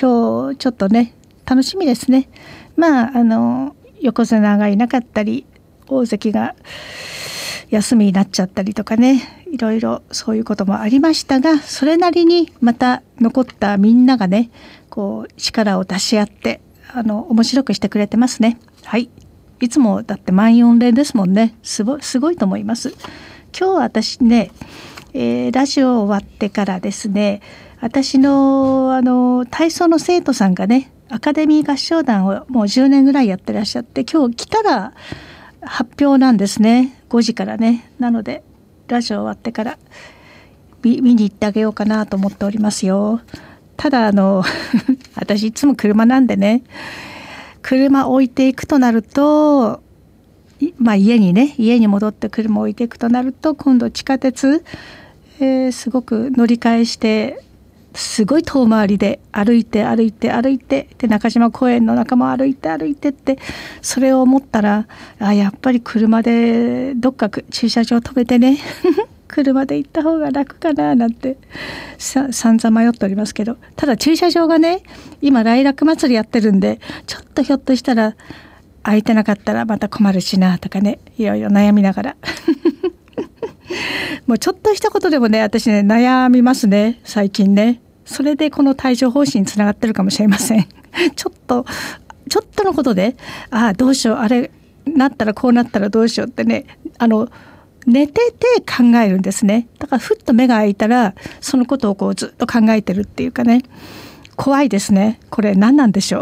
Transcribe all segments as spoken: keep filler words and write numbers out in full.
今日ちょっとね楽しみですね。まああの横綱がいなかったり大関が休みになっちゃったりとかね、いろいろそういうこともありましたが、それなりにまた残ったみんながねこう力を出し合ってあの面白くしてくれてますね。はい、いつもだって満員御礼ですもんね。すご、すごいと思います。今日私ね、えー、ラジオ終わってからですね、私のあの体操の生徒さんがねアカデミー合唱団をもうじゅうねんぐらいやってらっしゃって、今日来たら発表なんですね。ごじからね。なのでラジオ終わってから見, 見に行ってあげようかなと思っておりますよ。ただあの私いつも車なんでね、車置いていくとなると、まあ家にね家に戻って車置いていくとなると、今度地下鉄、えー、すごく乗り換えしてすごい遠回りで歩いて歩いて歩いてで中島公園の中も歩いて歩いてって、それを思ったらあやっぱり車でどっか駐車場止めてね車で行った方が楽かななんてさ散々迷っておりますけど、ただ駐車場がね今来楽祭りやってるんで、ちょっとひょっとしたら空いてなかったらまた困るしなとかね、いろいろ悩みながらもうちょっとしたことでもね私ね悩みますね最近ね。それでこの帯状疱疹につながってるかもしれませんちょっとちょっとのことでああどうしよう、あれなったらこうなったらどうしようってね、あの寝てて考えるんですね。だからふっと目が開いたらそのことをこうずっと考えてるっていうかね、怖いですね。これ何なんでしょう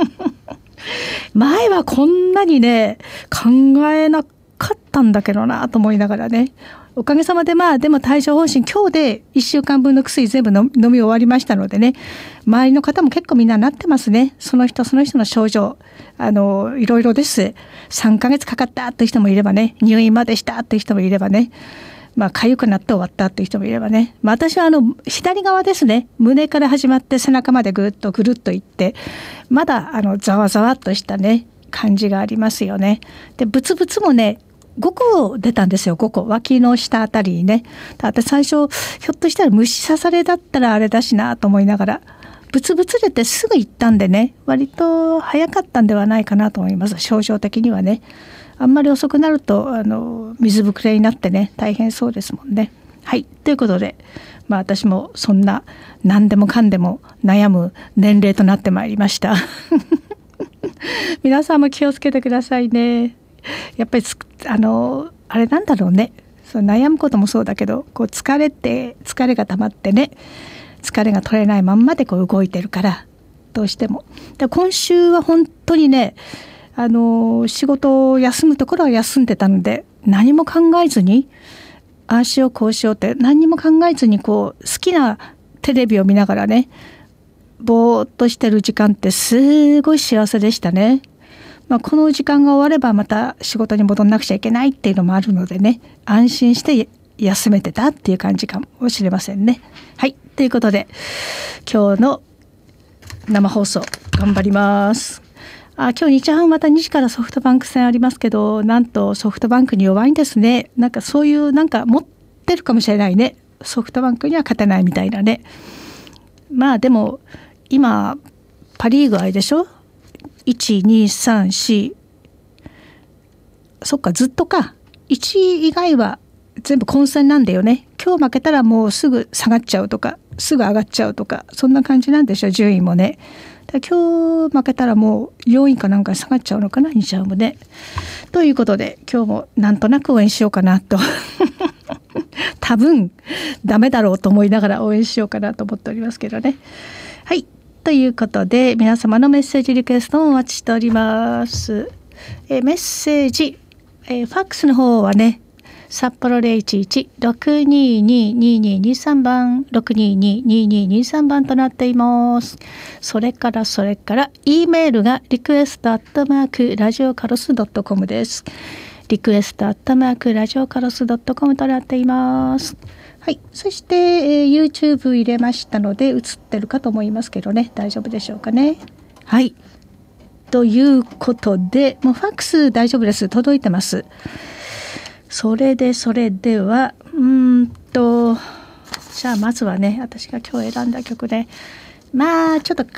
前はこんなにね考えなかったんだけどなと思いながらね、おかげさまでまあでも帯状疱疹今日でいっしゅうかんぶんの薬全部飲み終わりましたのでね、周りの方も結構みんななってますね。その人その人の症状あのいろいろです。さんかげつかかったという人もいればね、入院までしたという人もいればね、まあ痒くなって終わったという人もいればね、まあ、私はあの左側ですね、胸から始まって背中までぐっとぐるっといって、まだあのざわざわっとしたね感じがありますよね。でブツブツもねごこ出たんですよ。ごこ脇の下あたりにね。だって最初ひょっとしたら虫刺されだったらあれだしなと思いながら、ブツブツ出てすぐ行ったんでね、割と早かったんではないかなと思います。症状的にはね、あんまり遅くなるとあの水ぶくれになってね大変そうですもんね。はい、ということで、まあ私もそんな何でもかんでも悩む年齢となってまいりました皆さんも気をつけてくださいね。やっぱりあのあれなんだろうね、その悩むこともそうだけど、こう疲れて疲れが溜まってね、疲れが取れないまんまでこう動いてるからどうしても。で今週は本当にねあの仕事を休むところは休んでたので、何も考えずにああしようこうしようって何にも考えずにこう好きなテレビを見ながらねぼーっとしてる時間ってすごい幸せでしたね。まあ、この時間が終わればまた仕事に戻んなくちゃいけないっていうのもあるのでね、安心して休めてたっていう感じかもしれませんね。はい、ということで今日の生放送頑張ります。あ、今日日ハムまたにじからソフトバンク戦ありますけど、なんとソフトバンクに弱いんですね。なんかそういうなんか持ってるかもしれないね。ソフトバンクには勝てないみたいなね。まあでも今パリーグあれでしょ、いち、に、さん、よん、そっかずっとかいちい以外は全部混戦なんだよね。今日負けたらもうすぐ下がっちゃうとかすぐ上がっちゃうとか、そんな感じなんでしょ順位もね。だ今日負けたらもうよんいかなんか下がっちゃうのかな、にちゃうもね。ということで今日もなんとなく応援しようかなと多分ダメだろうと思いながら応援しようかなと思っておりますけどね。はい、ということで皆様のメッセージリクエストをお待ちしております。えメッセージ、えファックスの方はね札幌 ゼロいちいち ろくにーにー にーにーにーさん 番 ろくにーにー にーにーにーさん 番となっています。それからそれから E メールがリクエストアットマークラジオカロス .com です。リクエストアットマークラジオカロス .com となっています。はい、そして、えー、YouTube 入れましたので映ってるかと思いますけどね、大丈夫でしょうかね。はい、ということでもうファックス大丈夫です、届いてます。それでそれではうーんとじゃあまずはね私が今日選んだ曲で、まあちょっと